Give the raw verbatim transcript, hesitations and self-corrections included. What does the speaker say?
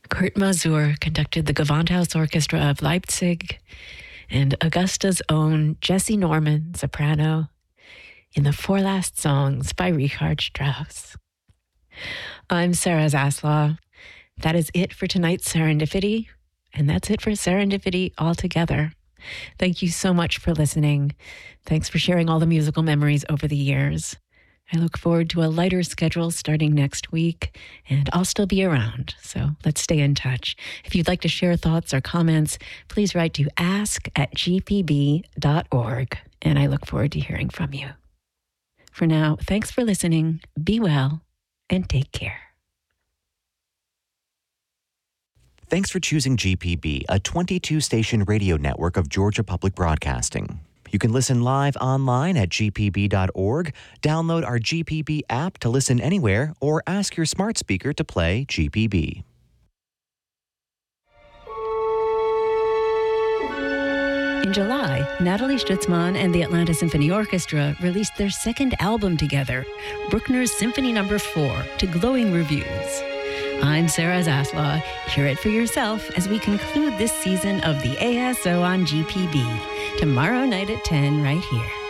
Kurt Masur conducted the Gewandhaus Orchestra of Leipzig and Augusta's own Jesse Norman, soprano, in the Four Last Songs by Richard Strauss. I'm Sarah Zaslaw. That is it for tonight's Serendipity, and that's it for Serendipity altogether. Thank you so much for listening. Thanks for sharing all the musical memories over the years. I look forward to a lighter schedule starting next week, and I'll still be around, so let's stay in touch. If you'd like to share thoughts or comments, please write to ask at g p b dot org, and I look forward to hearing from you. For now, thanks for listening, be well, and take care. Thanks for choosing G P B, a twenty-two station radio network of Georgia Public Broadcasting. You can listen live online at g p b dot org, download our G P B app to listen anywhere, or ask your smart speaker to play G P B. In July, Natalie Stutzman and the Atlanta Symphony Orchestra released their second album together, Bruckner's Symphony Number four, to glowing reviews. I'm Sarah Zaslaw. Hear it for yourself as we conclude this season of the A S O on G P B. Tomorrow night at ten, right here.